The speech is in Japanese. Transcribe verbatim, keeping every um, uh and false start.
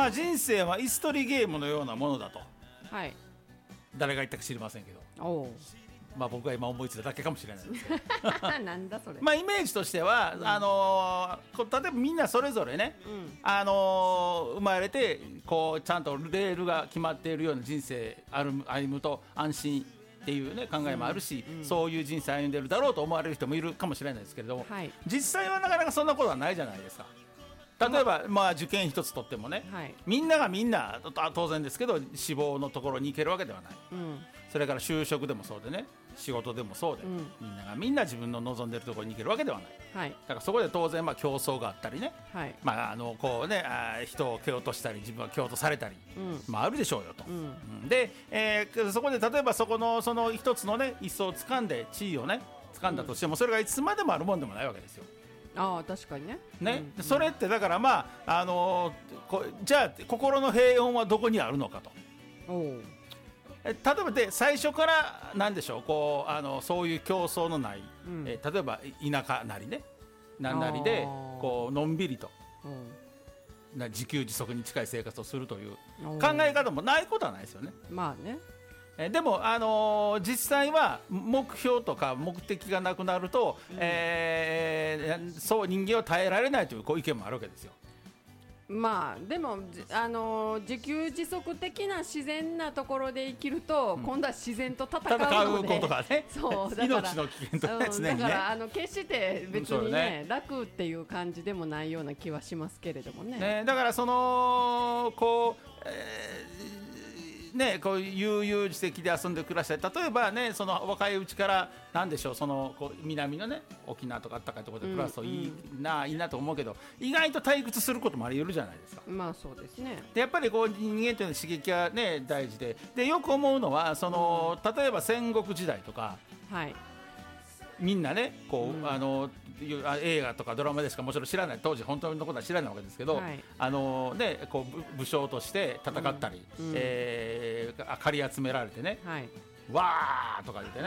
あ人生は椅子取りゲームのようなものだと、 はい、 誰が言ったか知りませんけど、 おまあ、僕が今思いついただけかもしれないですけどなんだそれ、 まあイメージとしては、うん、あのー、こう例えばみんなそれぞれね、うん、あのー、生まれてこうちゃんとレールが決まっているような人生歩む、歩むと安心っていう、ね、考えもあるし、うんうん、そういう人生歩んでるだろうと思われる人もいるかもしれないですけれども、はい、実際はなかなかそんなことはないじゃないですか。例えば、まあ、受験一つ取ってもね、はい、みんながみんな当然ですけど志望のところに行けるわけではない、うん、それから就職でもそうでね、仕事でもそうで、うん、みんながみんな自分の望んでいるところに行けるわけではない、はい、だからそこで当然まあ競争があったりね、はい、まあ、あのこうね、あ人を蹴落としたり自分は蹴落とされたり、うん、まあ、あるでしょうよと、うん、で、えー、そこで例えばそこのその一つのね一層を掴んで地位をね掴んだとしても、それがいつまでもあるもんでもないわけですよ。ああ確かに ね, ね、うん、それってだからまあ、あのー、こじゃあ心の平穏はどこにあるのかと。おえ例えばで最初から何でしょう、こうあのそういう競争のない、うん、え例えば田舎なりねなんなりでこうのんびりと、うん、な自給自足に近い生活をするという考え方もないことはないですよね。 まあね、 でも、あのー、実際は目標とか目的がなくなると、うん、えー、そう人間は耐えられないというこう意見もあるわけですよ。 まあでも、あのー、自給自足的な自然なところで生きると、うん、今度は自然と戦うので、 戦うことがね、 そうだから命の危険とかですね、 だからあの決して別に ね,、うん、ね楽っていう感じでもないような気はしますけれども ね, ねだからそのこう、えーね、こう悠々自適で遊んで暮らしたり、例えばねその若いうちからなんでしょう、そのこう南のね沖縄とかあったかいところで暮らすといいな、うんうん、いいなと思うけど、意外と退屈することもあり得るじゃないですか。 まあそうですね。 でやっぱりこう人間というのは刺激がね大事で、でよく思うのはその、うん、例えば戦国時代とか、はい、みんなねこう、うん、あの映画とかドラマでしかもちろん知らない、当時本当のことは知らないわけですけど、はい、あのね、こう武将として戦ったり、うんうん、えー、借り集められてね、はい、わーとか言ってね